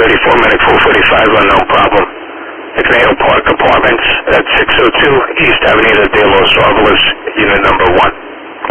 34 Medic 445, no problem. McNeil Park Apartments at 602 East Avenida de Los Angeles,